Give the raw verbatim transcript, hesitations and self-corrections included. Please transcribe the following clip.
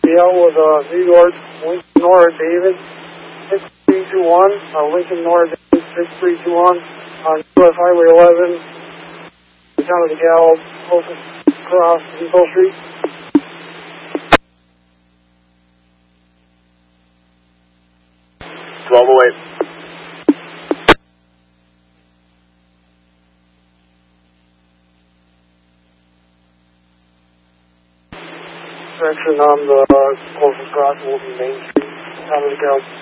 L with uh, New York, Lincoln Nora David, six three two one, uh, Lincoln Nora David, six three two one, on U S Highway eleven, the town of the Gallows, closest across Depot Street. twelve oh eight. Direction on the uh, closest cross will be Main Street, town of the Gallows.